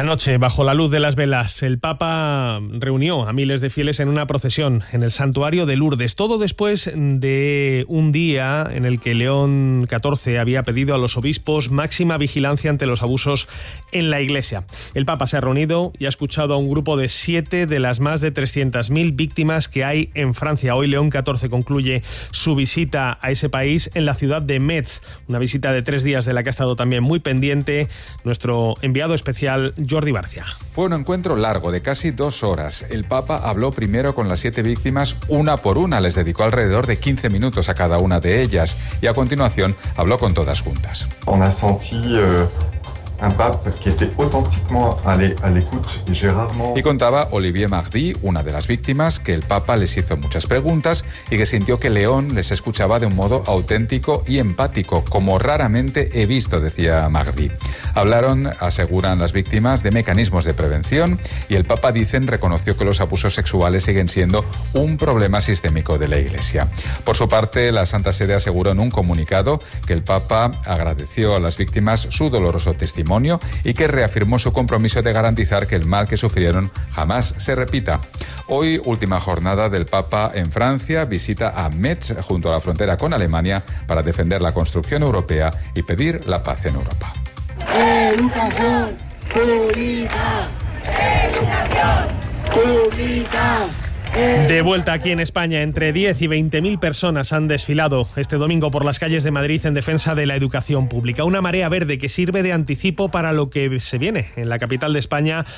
Anoche, bajo la luz de las velas, el Papa reunió a miles de fieles en una procesión en el santuario de Lourdes. Todo después de un día en el que León XIV había pedido a los obispos máxima vigilancia ante los abusos en la Iglesia. El Papa se ha reunido y ha escuchado a un grupo de 7 de las más de 300.000 víctimas que hay en Francia. Hoy León XIV concluye su visita a ese país en la ciudad de Metz, una visita de 3 días de la que ha estado también muy pendiente nuestro enviado especial Jordi Barcia. Fue un encuentro largo de casi 2 horas. El Papa habló primero con las 7 víctimas una por una, les dedicó alrededor de 15 minutos a cada una de ellas y a continuación habló con todas juntas. On a senti un pape que était authentiquement à l'écoute et j'ai rarement... Y contaba Olivier Mardy, una de las víctimas, que el Papa les hizo muchas preguntas y que sintió que León les escuchaba de un modo auténtico y empático, como raramente he visto, decía Mardy. Hablaron, aseguran las víctimas, de mecanismos de prevención y el Papa, dicen, reconoció que los abusos sexuales siguen siendo un problema sistémico de la Iglesia. Por su parte, la Santa Sede aseguró en un comunicado que el Papa agradeció a las víctimas su doloroso testimonio y que reafirmó su compromiso de garantizar que el mal que sufrieron jamás se repita. Hoy, última jornada del Papa en Francia, visita a Metz, junto a la frontera con Alemania, para defender la construcción europea y pedir la paz en Europa. Educación pública. Educación pública. De vuelta aquí en España, entre 10 y 20.000 personas han desfilado este domingo por las calles de Madrid en defensa de la educación pública. Una marea verde que sirve de anticipo para lo que se viene en la capital de España